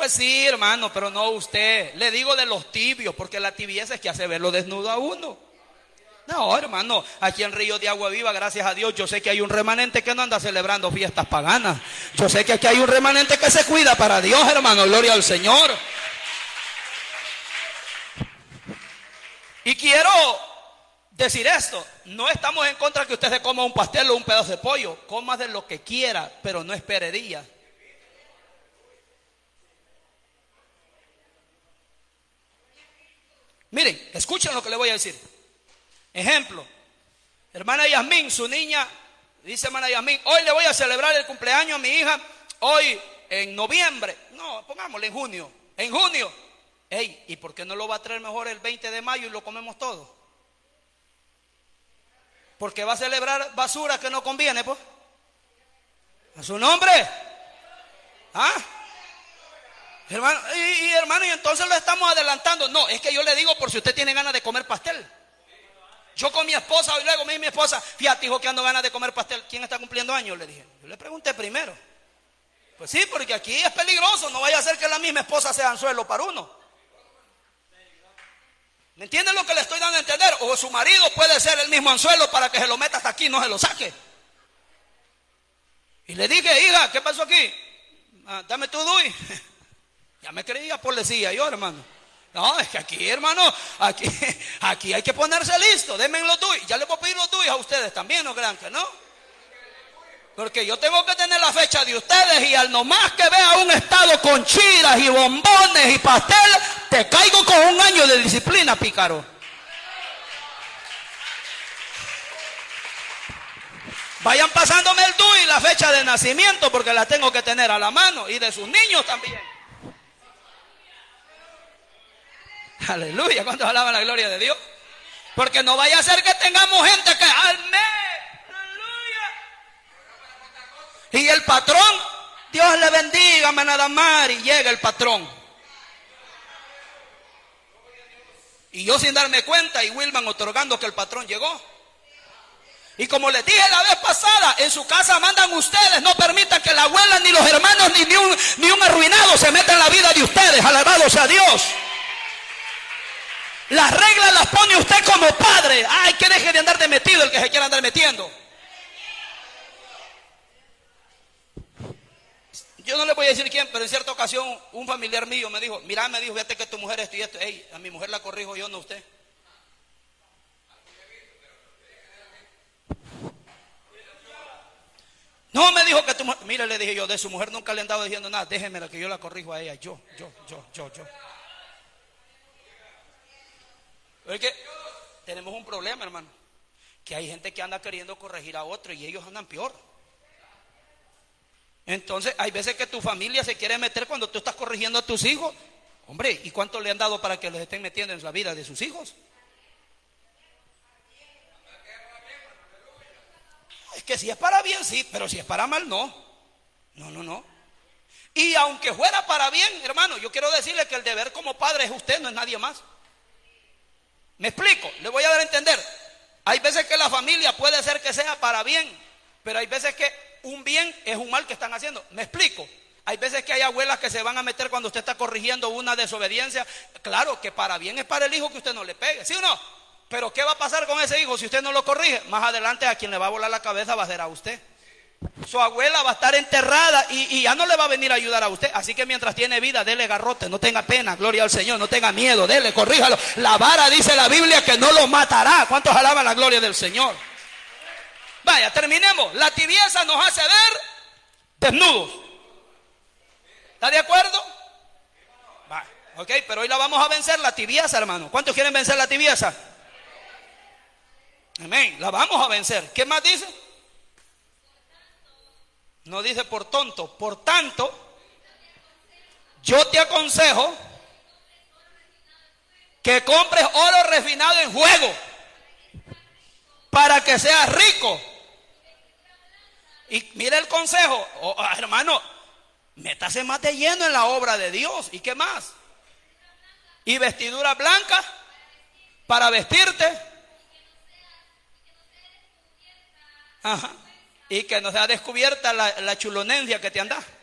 Pues sí, hermano, pero no usted. Le digo de los tibios, porque la tibieza es que hace verlo desnudo a uno. No, hermano, aquí en Río de Agua Viva, gracias a Dios, yo sé que hay un remanente que no anda celebrando fiestas paganas. Yo sé que aquí hay un remanente que se cuida para Dios, hermano, gloria al Señor. Y quiero decir esto, no estamos en contra de que usted se coma un pastel o un pedazo de pollo, coma de lo que quiera, pero no espere días. Miren, escuchen lo que le voy a decir. Ejemplo, hermana Yasmín, su niña, dice hermana Yasmín, hoy le voy a celebrar el cumpleaños a mi hija, hoy en noviembre, no, pongámosle en junio, Ey, ¿y por qué no lo va a traer mejor el 20 de mayo y lo comemos todo? Porque va a celebrar basura que no conviene, pues. ¿A su nombre? ¿Ah? Hermano, hermano, y entonces lo estamos adelantando. No, es que yo le digo por si usted tiene ganas de comer pastel. Yo con mi esposa, y luego me dice mi esposa, fíjate hijo que ando ganas de comer pastel. ¿Quién está cumpliendo años? Le dije. Yo le pregunté primero. Pues sí, porque aquí es peligroso. No vaya a ser que la misma esposa sea anzuelo para uno. ¿Me entienden lo que le estoy dando a entender? O su marido puede ser el mismo anzuelo para que se lo meta hasta aquí y no se lo saque. Y le dije, hija, ¿qué pasó aquí? Dame tu DUI. Ya me creía policía yo, hermano. No, es que aquí, hermano, aquí hay que ponerse listo. Denme los DUI. Ya les voy a pedir los DUI a ustedes también, no crean que no. Porque yo tengo que tener la fecha de ustedes y al nomás que vea un estado con chiras y bombones y pastel, te caigo con 1 año de disciplina, pícaro. Vayan pasándome el DUI y la fecha de nacimiento porque la tengo que tener a la mano y de sus niños también. Aleluya, ¿cuántos alaban la gloria de Dios? Porque no vaya a ser que tengamos gente que y el patrón, Dios le bendiga, nada más, y llega el patrón. Y yo sin darme cuenta, y Wilman otorgando que el patrón llegó. Y como les dije la vez pasada, en su casa mandan ustedes, no permitan que la abuela, ni los hermanos, ni un arruinado se meta en la vida de ustedes, alabado sea Dios. Las reglas las pone usted como padre. Ay, que deje de andar de metido el que se quiera andar metiendo. Yo no le voy a decir quién, pero en cierta ocasión un familiar mío me dijo, mira, me dijo, fíjate que tu mujer esto y esto. Ey, a mi mujer la corrijo yo, no usted. No, me dijo que tu mujer, mire, le dije yo, de su mujer nunca le he andado diciendo nada, déjemela que yo la corrijo a ella, yo. Porque tenemos un problema, hermano, que hay gente que anda queriendo corregir a otro y ellos andan peor. Entonces hay veces que tu familia se quiere meter cuando tú estás corrigiendo a tus hijos. Hombre, ¿y cuánto le han dado para que los estén metiendo en la vida de sus hijos? Es que si es para bien, sí, pero si es para mal, no. No. Y aunque fuera para bien, hermano, yo quiero decirle que el deber como padre es usted, no es nadie más. ¿Me explico? Le voy a dar a entender. Hay veces que la familia puede ser que sea para bien, pero hay veces que un bien es un mal que están haciendo. ¿Me explico? Hay veces que hay abuelas que se van a meter cuando usted está corrigiendo una desobediencia. Claro que para bien es para el hijo que usted no le pegue, ¿sí o no? Pero ¿qué va a pasar con ese hijo si usted no lo corrige? Más adelante a quien le va a volar la cabeza va a ser a usted. Su abuela va a estar enterrada y ya no le va a venir a ayudar a usted. Así que mientras tiene vida, dele garrote, no tenga pena, gloria al Señor, no tenga miedo, dele, corríjalo. La vara dice la Biblia que no lo matará. ¿Cuántos alaban la gloria del Señor? Vaya, terminemos. La tibieza nos hace ver desnudos. ¿Está de acuerdo? Vaya, ok, pero hoy la vamos a vencer, la tibieza, hermano. ¿Cuántos quieren vencer la tibieza? Amén, la vamos a vencer. ¿Qué más dice? No dice por tonto. Por tanto, yo te aconsejo que compres oro refinado en fuego para que seas rico. Y mire el consejo, hermano, métase más de lleno en la obra de Dios. ¿Y qué más? Y vestidura blanca para vestirte. Ajá. Y que no sea descubierta la chulonencia que te anda.